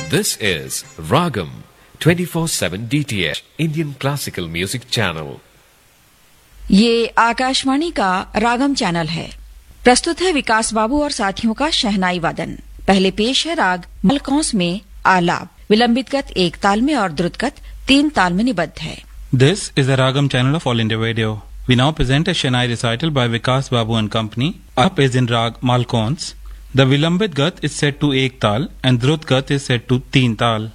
This is Ragam 24/7 DTH Indian Classical Music Channel. ये आकाशवाणी का रागम channel है। प्रस्तुत है विकास बाबू और साथियों का शहनाई वादन। पहले पेश है राग मालकौंस में आलाप। विलंबित गत 1 ताल में और द्रुत गत 3 ताल में निबद्ध है। This is the Ragam channel of All India Radio. We now present a Shehnai recital by Vikas Babu and Company. Up is in Rag Malkons. The Vilambit Gat is set to 1 Tal and Drut Gat is set to 3 Tal.